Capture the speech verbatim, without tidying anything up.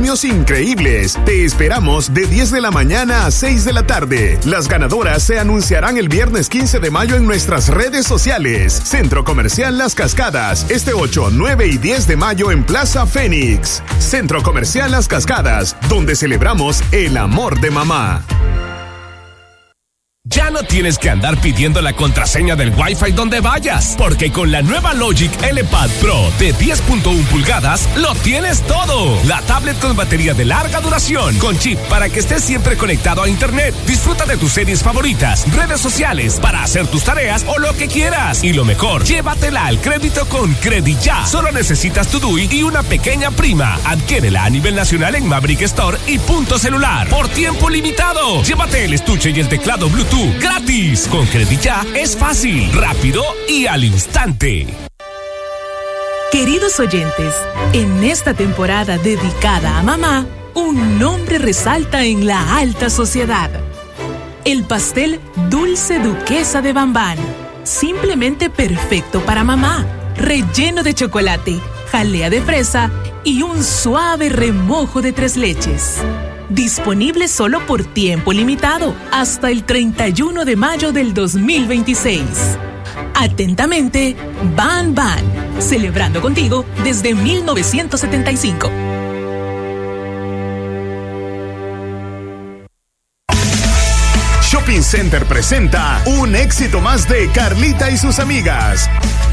premios increíbles. Te esperamos de diez de la mañana a seis de la tarde. Las ganadoras se anunciarán el viernes quince de mayo en nuestras redes sociales. Centro Comercial Las Cascadas, este ocho, nueve y diez de mayo en Plaza Fénix. Centro Comercial Las Cascadas, donde celebramos el amor de mamá. Ya no tienes que andar pidiendo la contraseña del Wi-Fi donde vayas, porque con la nueva Logic L Pad Pro de diez punto uno pulgadas lo tienes todo. La tablet con batería de larga duración, con chip para que estés siempre conectado a internet. Disfruta de tus series favoritas, redes sociales, para hacer tus tareas o lo que quieras. Y lo mejor, llévatela al crédito con CrediYa. Solo necesitas tu D U I y una pequeña prima. Adquiérela a nivel nacional en Maverick Store y Punto Celular. Por tiempo limitado. Llévate el estuche y el teclado Bluetooth gratis. Con CrediYa es fácil, rápido y al instante. Queridos oyentes, en esta temporada dedicada a mamá, un nombre resalta en la alta sociedad. El pastel Dulce Duquesa de Bambán. Simplemente perfecto para mamá. Relleno de chocolate, jalea de fresa y un suave remojo de tres leches. Disponible solo por tiempo limitado, hasta el treinta y uno de mayo del dos mil veintiséis. Atentamente, Ban Ban, celebrando contigo desde mil novecientos setenta y cinco. Shopping Center presenta un éxito más de Carlita y sus amigas.